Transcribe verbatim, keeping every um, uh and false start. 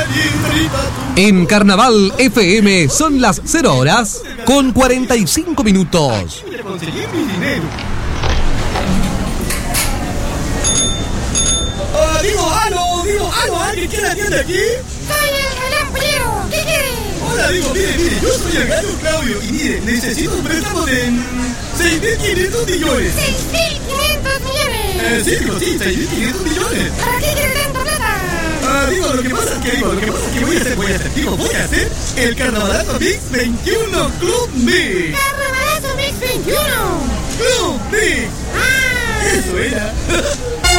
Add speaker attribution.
Speaker 1: En Carnaval F M son las cero horas con cuarenta y cinco minutos.
Speaker 2: Oh, digo, aló, digo, aló, ¿alguien quiere atiende aquí?
Speaker 3: Soy el relambrero, ¿qué quiere?
Speaker 2: Hola, digo, mire, mire, yo soy el gallo Claudio y mire, necesito un préstamo de seis mil quinientos millones.
Speaker 3: ¡seis mil quinientos millones!
Speaker 2: Eh, sí, digo, sí, seis mil quinientos millones.
Speaker 3: ¿Para qué quiere tanta plata?
Speaker 2: Ah, digo, lo que pasa es que, digo, lo que pasa es que voy a hacer, voy a hacer, digo, voy a hacer el Carnavalazo Mix veintiuno Club Mix.
Speaker 3: ¡Carnavalazo Mix veintiuno!
Speaker 2: Club Mix.
Speaker 3: ¡Ah!
Speaker 2: Eso era.